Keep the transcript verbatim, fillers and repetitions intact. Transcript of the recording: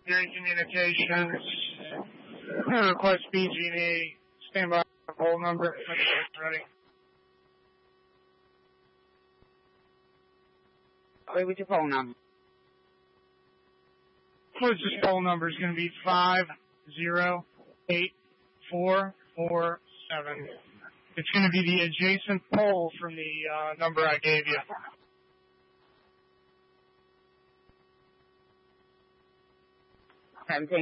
Geary Communications. Request B G and E. Stand by for poll number. Ready. Wait, what's your phone number? Closest poll number is going to be five zero eight four four seven. It's going to be the adjacent poll from the uh, number I gave you. seventeen.